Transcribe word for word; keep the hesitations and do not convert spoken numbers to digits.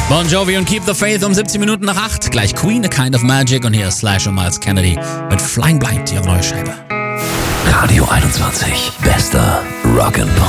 Bon Jovi und Keep the Faith um siebzehn Minuten nach acht. Gleich Queen, A Kind of Magic und hier ist Slash und Miles Kennedy mit Flying Blind, ihre neue Scheibe. Radio einundzwanzig, bester Rock'n'Pop.